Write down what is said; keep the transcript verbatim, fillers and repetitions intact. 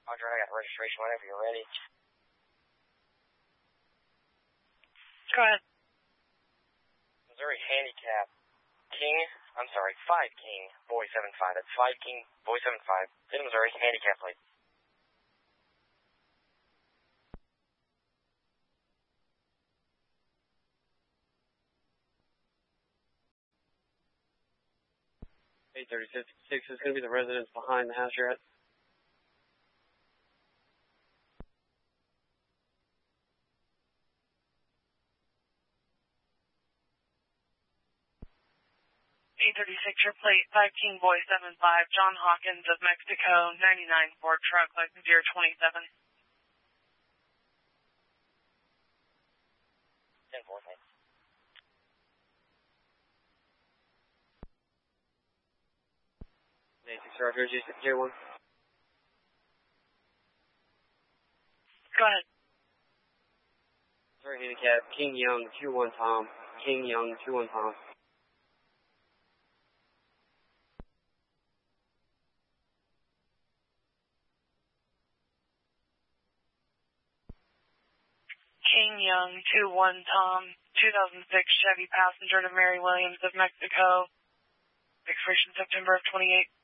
Roger, I got registration whenever you're ready. Go ahead. Missouri Handicap King, I'm sorry, five King, Boy seven five. That's five King, Boy seven five. In Missouri, handicap plate. eight thirty fifty-six is going to be the residence behind the house you're at. eight thirty-six, your plate, five King Boy seven five, John Hawkins of Mexico, ninety-nine Ford truck, license year twenty-seven. ten four, thanks. eighty-six, Roger, G six J one. Go ahead. Missouri Handicap, King Young, two one Tom. King Young, two one Tom. King Young, two one Tom, two thousand six Chevy passenger to Mary Williams of Mexico, expiration September of twenty-eight.